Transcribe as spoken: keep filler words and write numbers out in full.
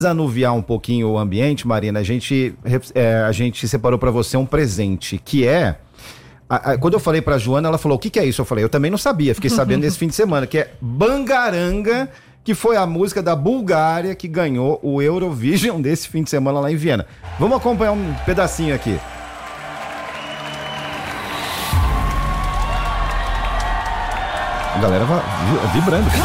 Desanuviar um pouquinho o ambiente, Marina, a gente, é, a gente separou para você um presente, que é... A, a, quando eu falei pra Joana, ela falou, o que que é isso? Eu falei, eu também não sabia, fiquei sabendo nesse fim de semana, que é Bangaranga, que foi a música da Bulgária que ganhou o Eurovision desse fim de semana lá em Viena. Vamos acompanhar um pedacinho aqui. A galera vibrando.